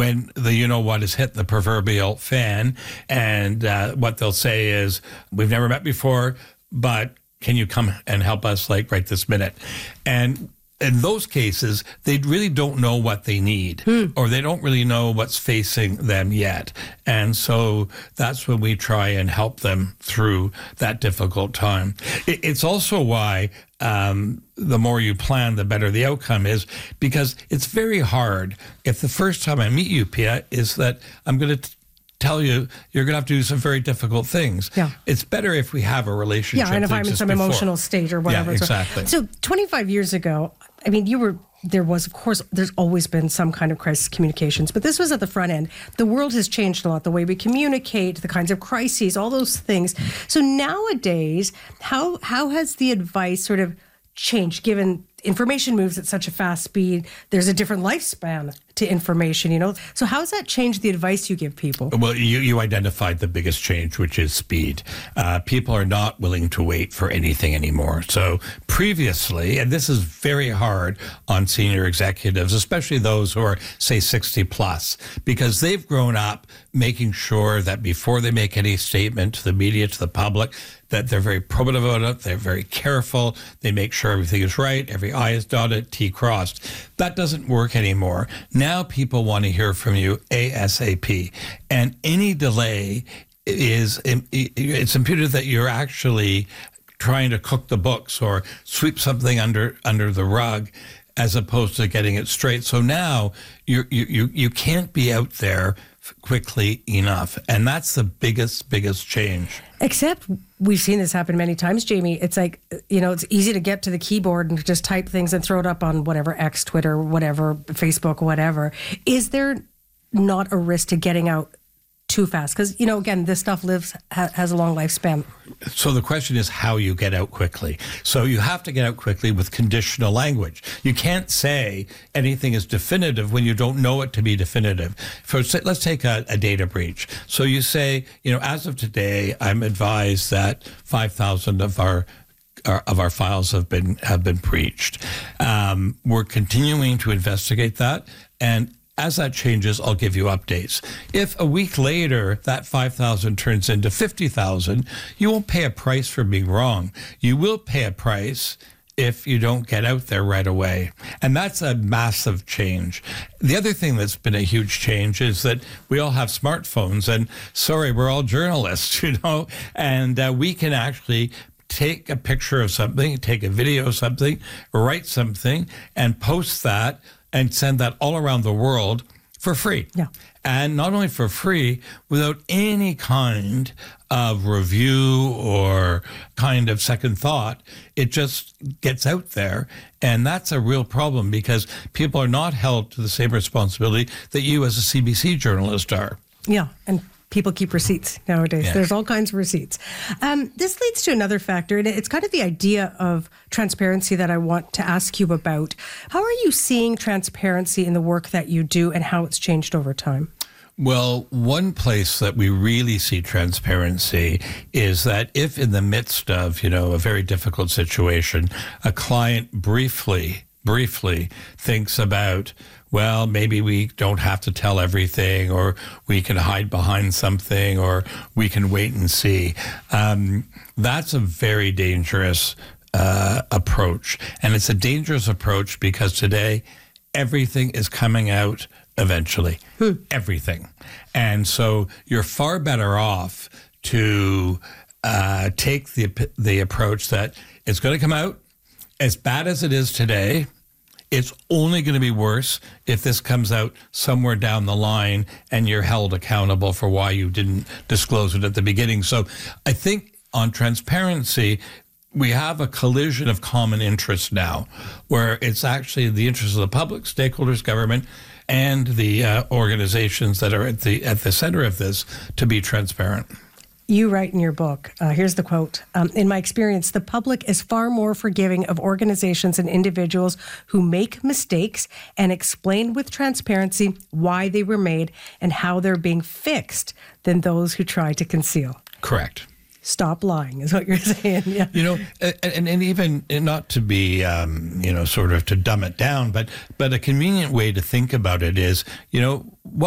when the you-know-what has hit the proverbial fan, and what they'll say is, we've never met before, but can you come and help us like right this minute? And in those cases, they really don't know what they need, or they don't really know what's facing them yet. And so that's when we try and help them through that difficult time. It's also why the more you plan, the better the outcome is, because it's very hard. If the first time I meet you, Pia, is that I'm going to tell you you're going to have to do some very difficult things. Yeah. It's better if we have a relationship. Yeah, and if I'm in some emotional state or whatever. Yeah, exactly. So 25 years ago, I mean, there was, of course, there's always been some kind of crisis communications, but this was at the front end. The world has changed a lot, the way we communicate, the kinds of crises, all those things. So nowadays, how has the advice sort of changed, given information moves at such a fast speed? There's a different lifespan to information, you know? So how has that changed the advice you give people? Well, you identified the biggest change, which is speed. People are not willing to wait for anything anymore. So previously, and this is very hard on senior executives, especially those who are, say, 60 plus, because they've grown up making sure that before they make any statement to the media, to the public, that they're very probative about it, they're very careful, they make sure everything is right, every I is dotted, T crossed. That doesn't work anymore. Now people want to hear from you ASAP. And any delay it's imputed that you're actually trying to cook the books or sweep something under the rug, as opposed to getting it straight. So now you can't be out there quickly enough. And that's the biggest change. Except we've seen this happen many times, Jamie. It's like, you know, it's easy to get to the keyboard and just type things and throw it up on whatever, X, Twitter, whatever, Facebook, whatever. Is there not a risk to getting out too fast? Because, you know, again, this stuff has a long lifespan. So the question is how you get out quickly. So you have to get out quickly with conditional language. You can't say anything is definitive when you don't know it to be definitive. Let's take a data breach. So you say, you know, as of today, I'm advised that 5,000 of our files have been breached. We're continuing to investigate that, and as that changes, I'll give you updates. If a week later that 5,000 turns into 50,000, you won't pay a price for being wrong. You will pay a price if you don't get out there right away. And that's a massive change. The other thing that's been a huge change is that we all have smartphones, and sorry, we're all journalists, you know, and we can actually take a picture of something, take a video of something, write something, and post that and send that all around the world for free. Yeah. And not only for free, without any kind of review or kind of second thought, it just gets out there. And that's a real problem, because people are not held to the same responsibility that you as a CBC journalist are. Yeah, and people keep receipts nowadays. Yeah. There's all kinds of receipts. This leads to another factor, and it's kind of the idea of transparency that I want to ask you about. How are you seeing transparency in the work that you do, and how it's changed over time? Well, one place that we really see transparency is that if in the midst of, you know, a very difficult situation, a client briefly thinks about, well, maybe we don't have to tell everything, or we can hide behind something, or we can wait and see. That's a very dangerous approach. And it's a dangerous approach because today everything is coming out eventually. Everything. And so you're far better off to take the approach that it's going to come out as bad as it is today. It's only going to be worse if this comes out somewhere down the line and you're held accountable for why you didn't disclose it at the beginning. So I think on transparency, we have a collision of common interests now, where it's actually the interests of the public, stakeholders, government, and the organizations that are at the center of this to be transparent. You write in your book, here's the quote, in my experience, the public is far more forgiving of organizations and individuals who make mistakes and explain with transparency why they were made and how they're being fixed than those who try to conceal. Correct. Stop lying is what you're saying. Yeah. You know, and even not to be, sort of to dumb it down, but a convenient way to think about it is, you know, what